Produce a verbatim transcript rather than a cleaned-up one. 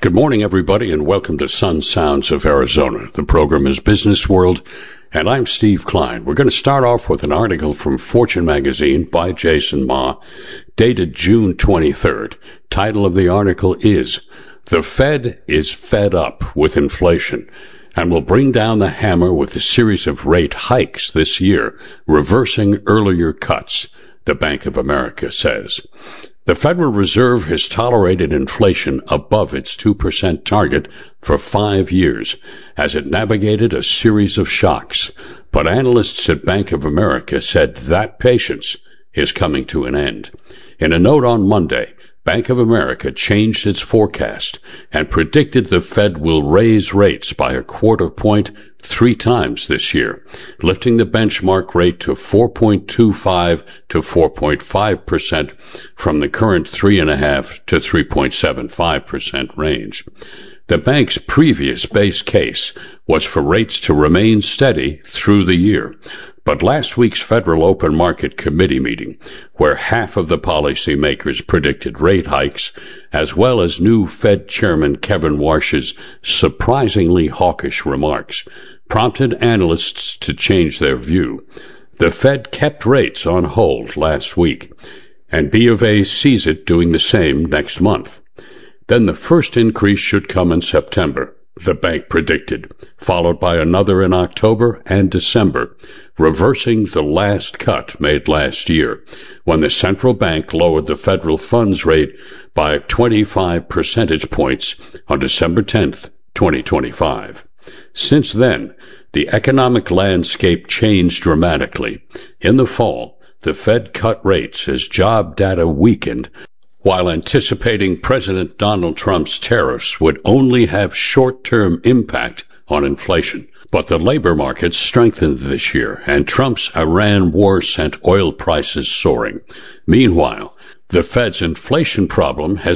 Good morning, everybody, and welcome to Sun Sounds of Arizona. The program is Business World, and I'm Steve Klein. We're going to start off with an article from Fortune magazine by Jason Ma, dated June twenty-third. Title of the article is, "The Fed is Fed Up with Inflation and will bring down the hammer with a series of rate hikes this year, reversing earlier cuts," the Bank of America says. The Federal Reserve has tolerated inflation above its two percent target for five years as it navigated a series of shocks. But analysts at Bank of America said that patience is coming to an end. In a note on Monday, Bank of America changed its forecast and predicted the Fed will raise rates by a quarter point three times this year, lifting the benchmark rate to four point two five to four point five percent from the current three point five to three point seven five percent range. The bank's previous base case was for rates to remain steady through the year. But last week's Federal Open Market Committee meeting, where half of the policymakers predicted rate hikes, as well as new Fed Chairman Kevin Warsh's surprisingly hawkish remarks, prompted analysts to change their view. The Fed kept rates on hold last week, and B of A sees it doing the same next month. Then the first increase should come in September, the bank predicted, followed by another in October and December, reversing the last cut made last year, when the central bank lowered the federal funds rate by twenty-five percentage points on December tenth, twenty twenty-five. Since then, the economic landscape changed dramatically. In the fall, the Fed cut rates as job data weakened, while anticipating President Donald Trump's tariffs would only have short-term impact on inflation. But the labor market strengthened this year, and Trump's Iran war sent oil prices soaring. Meanwhile, the Fed's inflation problem has